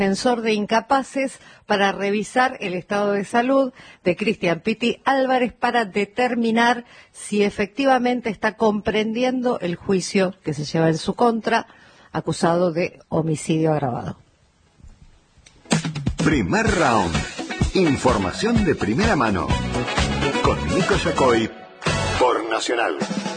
Defensor de Incapaces para revisar el estado de salud de Cristian Pitti Álvarez para determinar si efectivamente está comprendiendo el juicio que se lleva en su contra, acusado de homicidio agravado. Primer round. Información de primera mano. Con Nico Yacoy por Nacional.